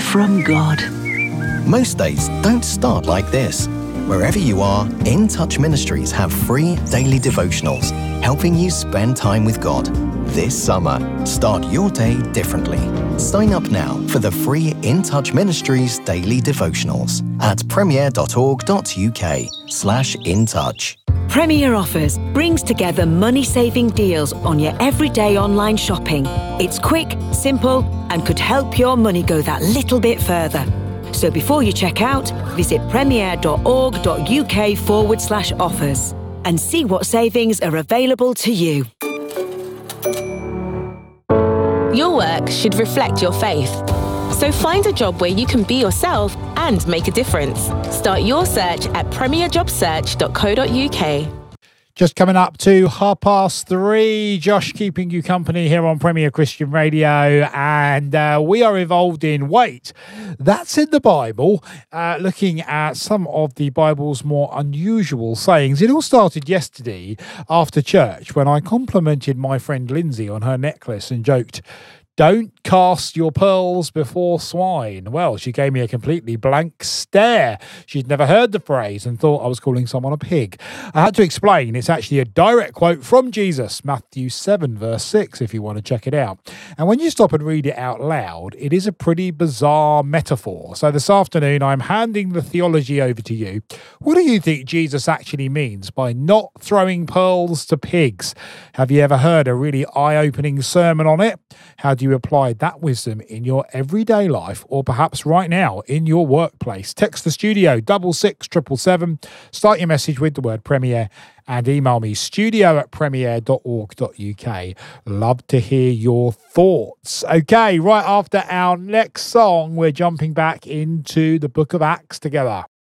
from God. Most days don't start like this. Wherever you are, In Touch Ministries have free daily devotionals, helping you spend time with God. This summer, start your day differently. Sign up now for the free In Touch Ministries daily devotionals at premier.org.uk/intouch. Premier Offers brings together money-saving deals on your everyday online shopping. It's quick, simple, and could help your money go that little bit further. So before you check out, visit premier.org.uk/offers and see what savings are available to you. Your work should reflect your faith. So find a job where you can be yourself and make a difference. Start your search at premierjobsearch.co.uk. Just coming up to 3:30, Josh keeping you company here on Premier Christian Radio, and we are involved in Wait, That's in the Bible, looking at some of the Bible's more unusual sayings. It all started yesterday after church when I complimented my friend Lindsay on her necklace and joked, "Don't cast your pearls before swine." Well, she gave me a completely blank stare. She'd never heard the phrase and thought I was calling someone a pig. I had to explain it's actually a direct quote from Jesus, Matthew 7, verse 6, if you want to check it out. And when you stop and read it out loud, it is a pretty bizarre metaphor. So this afternoon, I'm handing the theology over to you. What do you think Jesus actually means by not throwing pearls to pigs? Have you ever heard a really eye-opening sermon on it? How do you apply that wisdom in your everyday life, or perhaps right now in your workplace? Text the studio 66777. Start your message with the word Premier and email me studio@premier.org.uk. Love to hear your thoughts. Okay, right after our next song, we're jumping back into the book of Acts together.